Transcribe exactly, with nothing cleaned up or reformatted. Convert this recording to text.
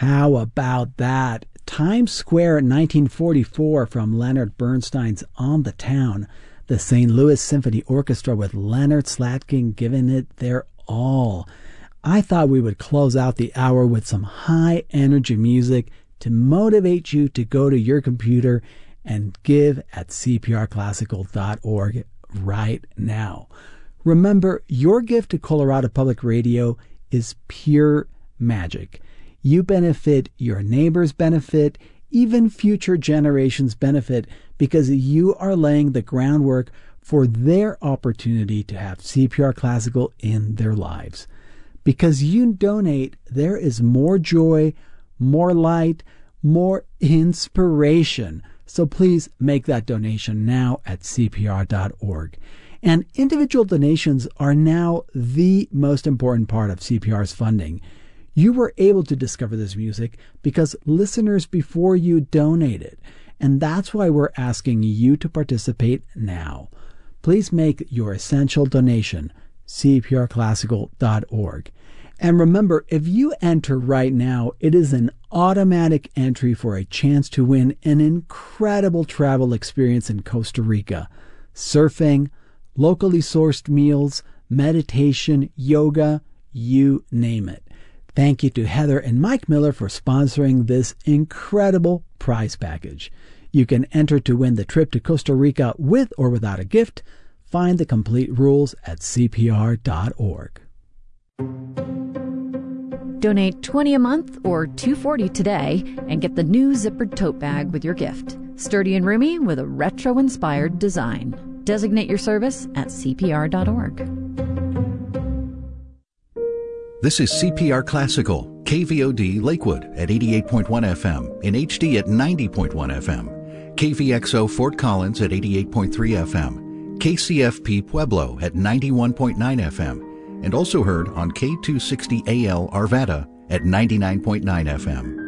How about that? Times Square in nineteen forty-four from Leonard Bernstein's On the Town. The Saint Louis Symphony Orchestra with Leonard Slatkin giving it their all. I thought we would close out the hour with some high energy music to motivate you to go to your computer and give at C P R classical dot org right now. Remember, your gift to Colorado Public Radio is pure magic. You benefit, your neighbors benefit, even future generations benefit because you are laying the groundwork for their opportunity to have C P R Classical in their lives. Because you donate, there is more joy, more light, more inspiration. So please make that donation now at C P R dot org. And individual donations are now the most important part of C P R's funding. You were able to discover this music because listeners before you donated. And that's why we're asking you to participate now. Please make your essential donation, C P R classical dot org. And remember, if you enter right now, it is an automatic entry for a chance to win an incredible travel experience in Costa Rica. Surfing, locally sourced meals, meditation, yoga, you name it. Thank you to Heather and Mike Miller for sponsoring this incredible prize package. You can enter to win the trip to Costa Rica with or without a gift. Find the complete rules at C P R dot org. Donate twenty dollars a month or two dollars and forty cents today and get the new zippered tote bag with your gift. Sturdy and roomy with a retro-inspired design. Designate your service at C P R dot org. This is C P R Classical, K V O D Lakewood at eighty-eight point one F M, in H D at ninety point one F M, K V X O Fort Collins at eighty-eight point three F M, K C F P Pueblo at ninety-one point nine F M, and also heard on K two sixty A L Arvada at ninety-nine point nine F M.